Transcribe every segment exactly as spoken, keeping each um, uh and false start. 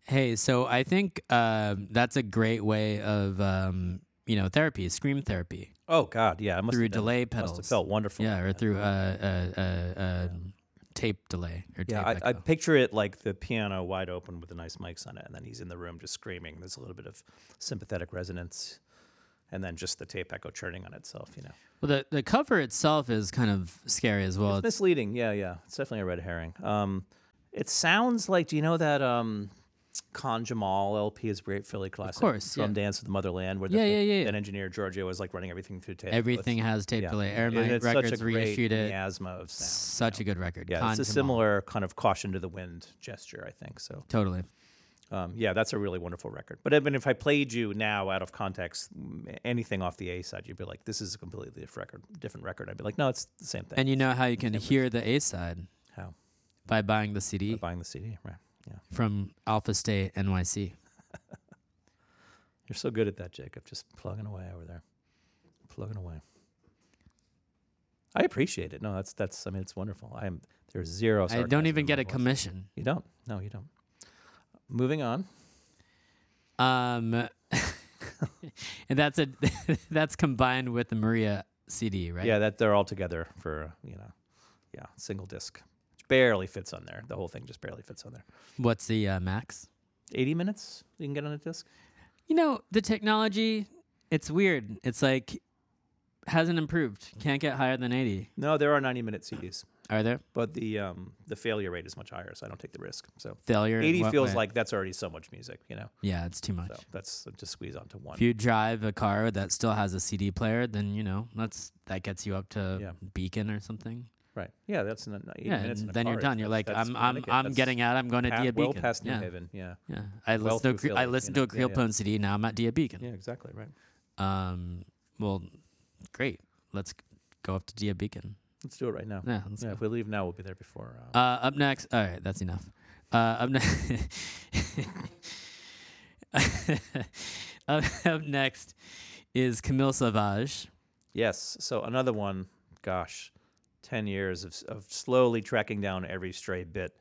Hey, so I think um, that's a great way of um, you know therapy, scream therapy Oh God, yeah, it must through have been, delay must have pedals. felt wonderful. Yeah, or through uh, uh, uh, uh, tape delay or Yeah, tape I, I echo. picture it like the piano wide open with the nice mics on it, and then he's in the room just screaming. There's a little bit of sympathetic resonance, and then just the tape echo churning on itself. You know, Well, the the cover itself is kind of scary as well. it's misleading. Yeah, yeah, it's definitely a red herring. Um, it sounds like, do you know that um, Khan Jamal L P is a great Philly classic? course, Drum yeah. Dance of the Motherland, where Yeah, the, yeah, yeah, yeah. that engineer Giorgio was like running everything through tape. Everything It's- has tape yeah. delay. And Airline it's Records such a great reissued it. miasma of sound. Such you a good record. know? Yeah, Khan it's a Jamal. similar kind of caution to the wind gesture, I think. So Totally. Um, yeah, that's a really wonderful record. But even if I played you now out of context, m- anything off the A side, you'd be like, "This is a completely different record." Different record. I'd be like, "No, it's the same thing." And you know how you can hear the A side How? by buying the C D By buying the C D, right? Yeah, from Alpha State N Y C. you're so good at that, Jacob. Just plugging away over there, plugging away. I appreciate it. No, that's that's. I mean, it's wonderful. I am. There's zero. I sarcasm don't even in get my a voice. commission. You don't. No, you don't. Moving on. Um, and that's a that's combined with the Maria C D, right? Yeah, that they're all together for you know, yeah, single disc. Which barely fits on there. The whole thing just barely fits on there. What's the uh, max? eighty minutes you can get on a disc. You know, the technology, it's weird. It's like hasn't improved. Can't get higher than eighty. No, there are ninety minute C Ds, Are there? but the um the failure rate is much higher, so I don't take the risk. So Failure? in eighty what feels way? like that's already so much music, you know. Yeah, it's too much. So that's uh, just squeeze onto one. If you drive a car that still has a C D player, then you know that's that gets you up to Yeah. Beacon or something. Right. Yeah, that's an, eighty Yeah, minutes. and in a then car you're is- done. You're that's- like, that's I'm, I'm, Connecticut. I'm That's getting out. I'm going to pa- Dia well Beacon. past New yeah. Haven. Yeah. Yeah, I Well listened to a, through Cre- I Philly, listened you to a know. Yeah, yeah. Creelpone C D. Now I'm at Dia Beacon. Yeah, exactly right. Um, well, great. Let's go up to Dia Beacon. Let's do it right now. Yeah, let's Yeah, go. if we leave now, we'll be there before. Uh, Uh, up next. All right, that's enough. Uh, up next. up, up next is Camille Sauvage. yes. So another one. Gosh, ten years of of slowly tracking down every stray bit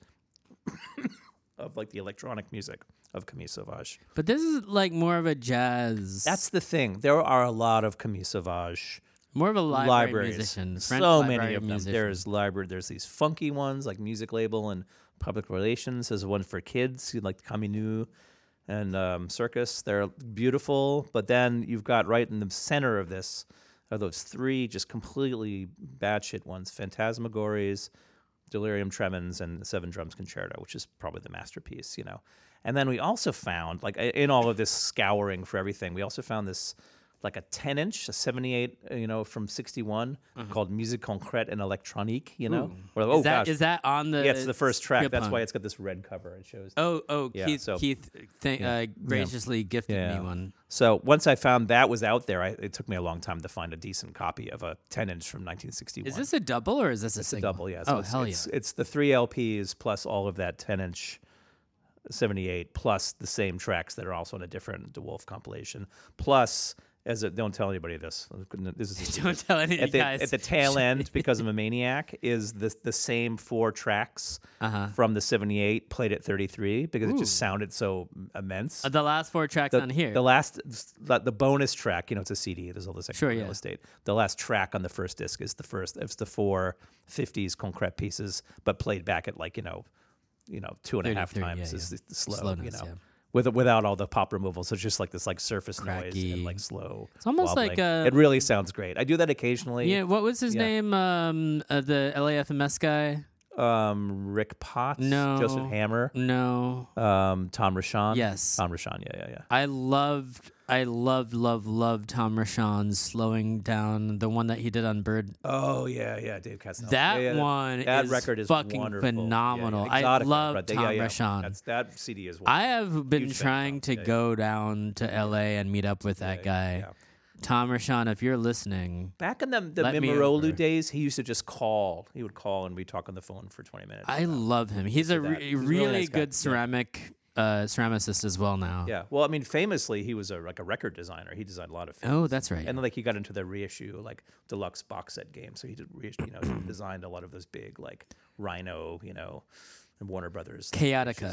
of like the electronic music of Camille Sauvage. But this is like more of a jazz. That's the thing. There are a lot of Camille Sauvage more of a library libraries. musician. French So library many of them. musician. There's library. There's these funky ones like Music Label and Public Relations. There's one for kids like Caminu and um, Circus. They're beautiful. But then you've got right in the center of this are those three just completely batshit ones: Phantasmagories, Delirium Tremens, and the Seven Drums Concerto, which is probably the masterpiece, you know. And then we also found, like, in all of this scouring for everything, we also found this, like, a ten-inch, a seventy-eight, uh, you know, from sixty-one, called Musique Concrète and Électronique, you know. We're like, oh, is that gosh. is that on the? yeah, it's the first track. That's Creelpone? why it's got this red cover. It shows. Oh, oh, Yeah, Keith, so- Keith, th- yeah. uh, graciously gifted Yeah. me one. So once I found that was out there, I, it took me a long time to find a decent copy of a ten-inch from nineteen sixty-one. Is this a double or is this a It's a single? double, yeah. So oh it's, hell it's, yeah! It's the three L Ps plus all of that ten-inch seventy-eight, plus the same tracks that are also on a different DeWolf compilation. Plus, as a, don't tell anybody this. This is a secret. Don't tell any at the, guys. at the tail end, because I'm a maniac, is the the same four tracks Uh-huh. from the seventy-eight played at thirty-three because it just Ooh. sounded so immense. Uh, the last four tracks the, on here. the last, the, the bonus track, you know, it's a C D. There's all this extra Sure, real yeah. estate. The last track on the first disc is the first. It's the four fifties concrete pieces, but played back at like you know, you know, two and a half thirty-three, times yeah, is yeah. the, the slow. Slowness, you know, yeah. with without all the pop removal, so it's just like this like surface noise Cracky. and like slow. It's almost like, wobbling. uh, it really sounds great. I do that occasionally. yeah, what was his Yeah. name? Um, uh, the L A F M S guy? Um, Rick Potts, No. Joseph Hammer, No. um, Tom Rashawn. Yes. Tom Rashawn. Yeah, yeah, yeah. I loved, I loved, loved, loved Tom Rashawn's slowing down the one that he did on Bird. Oh yeah, yeah, Dave Casnell. That Yeah, yeah, one that is record is fucking wonderful. Yeah, yeah. phenomenal. I Exotica, love right. Tom yeah, yeah. Rashawn. That's, that C D is. I wonderful. have been Huge fan of trying Tom. to Yeah, yeah. go down to L A and meet up with that Yeah, guy. yeah. Tom Rashawn, if you're listening, Back in the the Let me over. Mimarolu days, he used to just call. He would call and we'd talk on the phone for twenty minutes. I love him. He's a do that. re- He's a really, really nice guy. good Yeah. ceramic uh, ceramicist as well now. Yeah. Well, I mean, famously, he was a like a record designer. He designed a lot of things. Oh, that's right. And then like he got into the reissue like deluxe box set game. So he did reissue, you know, he designed a lot of those big like Rhino, you know, and Warner Brothers. like, Chaotica. reissues.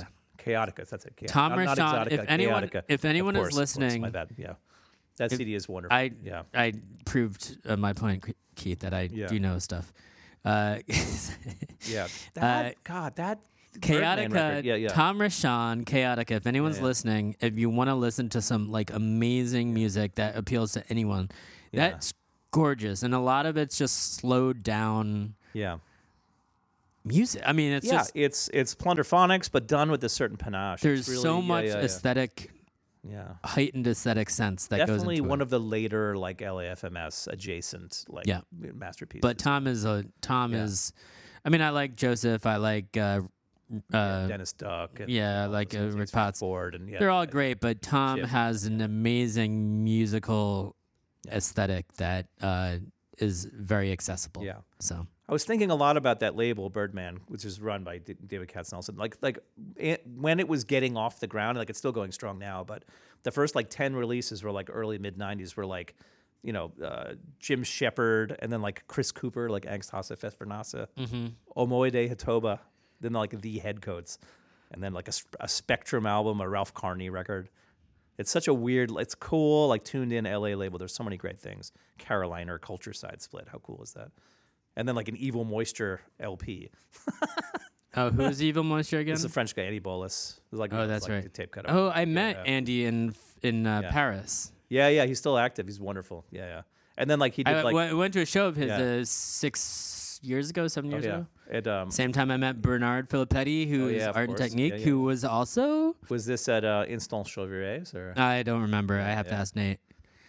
Chaotica. That's it. Chaotica. Tom not, not Rashawn, Exotica, if anyone- Chaotica. if anyone Of is course, of course, listening- my bad. Yeah, that If- C D is wonderful. I yeah, I proved uh, my point, Keith, that I Yeah. do know stuff. Uh, yeah. That Uh, God, that Birdman Chaotica, record. Yeah, yeah. Tom Rashawn, Chaotica. If anyone's Yeah, yeah. listening, if you want to listen to some like amazing music that appeals to anyone, Yeah. that's gorgeous, and a lot of it's just slowed down yeah. music. I mean, it's yeah, just it's it's plunderphonics, but done with a certain panache. It's there's really- so yeah, much yeah, yeah. aesthetic, Yeah, heightened aesthetic sense that definitely goes into one it. of the later like L A F M S adjacent like Yeah. masterpieces. But Tom is a Tom Yeah. is. I mean, I like Joseph. I like uh, yeah, uh, Dennis Duck. And yeah, all like, those uh, things, Rick Frank Potts. Ford, and yeah, they're all great, but Tom Chip. has an amazing musical aesthetic that uh, is very accessible. Yeah. So I was thinking a lot about that label, Birdman, which is run by D- David Katz Nelson. Like, like it, when it was getting off the ground, like it's still going strong now, but the first like ten releases were like early mid nineties, were like, you know, uh, Jim Shepard, and then like Chris Cooper, like Angst Hasa Fesvernasa, mm-hmm. Omoide Hatoba, then like the Headcoats, and then like a, sp- a Spectrum album, a Ralph Carney record. It's such a weird, it's cool, like tuned in L A label. There's so many great things. Carolina Culture Side Split. How cool is that? And then like an Evil Moisture L P. Oh, who's Evil Moisture again? This is a French guy, Andy Bolus. It was like, Oh, it was that's like right. the tape cut. Oh, I met yeah. Andy in in uh, Yeah. Paris. Yeah, yeah, he's still active. He's wonderful. Yeah, yeah. And then like he did I like, w- went to a show of his Yeah. uh, six years ago, seven oh, years yeah, ago. it um, Same time I met Bernard Filippetti, who Oh, is yeah, of Art and course. Technique, Yeah, yeah. who was also. was this at uh, Instant Chevriers or I don't remember. I have to yeah. ask Nate.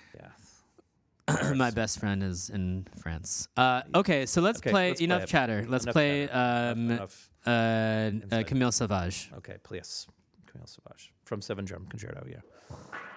yeah? My best friend is in France. Uh, okay, so let's Okay, play let's enough play it. chatter. Let's Enough play chatter. um, Enough- uh, uh, Insight. Camille Sauvage. Okay, please, Camille Sauvage from Seven Drum Concerto. Yeah.